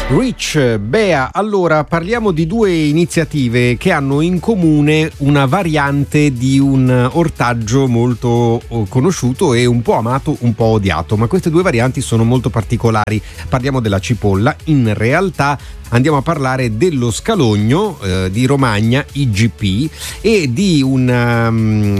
Rich, Bea, allora parliamo di due iniziative che hanno in comune una variante di un ortaggio molto conosciuto e un po' amato, un po' odiato, ma queste due varianti sono molto particolari. Parliamo della cipolla, in realtà andiamo a parlare dello scalogno di Romagna IGP e di un